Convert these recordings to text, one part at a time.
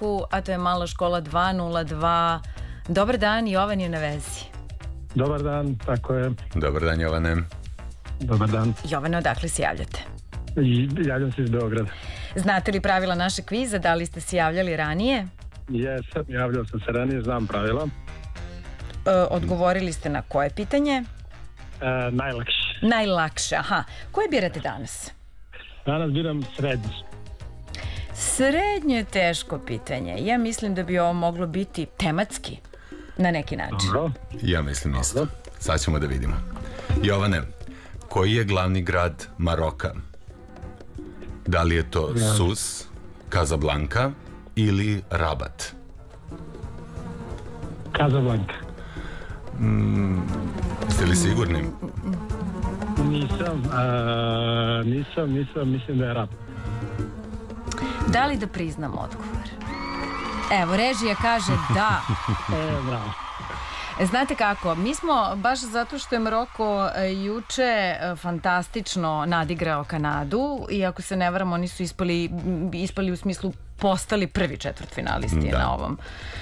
rubriku, a to je Mala škola 202. Dobar dan, Jovan je na vezi. Dobar dan, tako je. Dobar dan, Jovane. Dobar dan. Jovane, odakle se javljate? Javljam se iz Beograda. Znate li pravila naše kviza? Da li ste se javljali ranije? Jesam, javljao sam se ranije, znam pravila. Odgovorili ste na koje pitanje? Najlakše. Najlakše, aha. Koje birate danas? Danas biram srednji. Srednje teško pitanje. Ja mislim da bi ovo moglo biti tematski na neki način. Dobro. Ja mislim isto. Sad ćemo da vidimo. Jovane, koji je glavni grad Maroka? Da li je to Sus, Kazablanka ili Rabat? Kazablanka. Ste li sigurni? Nisam, mislim da je Rabat. Da li da priznam odgovor? Evo, režija kaže da. Bravo. Znate kako, mi smo, baš zato što je Maroko juče fantastično nadigrao Kanadu, i ako se ne varam, oni su ispali u smislu postali prvi četvrtfinalisti na ovom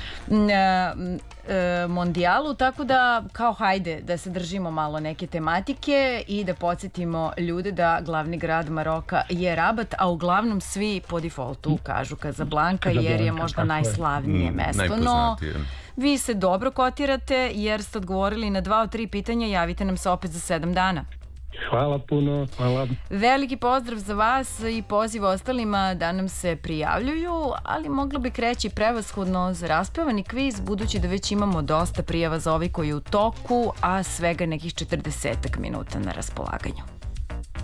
mondijalu, tako da kao hajde da se držimo malo neke tematike i da podsjetimo ljude da glavni grad Maroka je Rabat, a uglavnom svi po defaultu kažu Kazablanka jer je možda najslavnije mesto. No, vi se dobro kotirate jer ste odgovorili na 2 od 3 pitanja. Javite nam se opet za 7 dana. Hvala puno, hvala. Veliki pozdrav za vas i poziv ostalima da nam se prijavljuju, ali moglo bi kreći prevashodno za raspevani kviz, budući da već imamo dosta prijava za ovaj koji je u toku, a svega nekih 40 minuta na raspolaganju.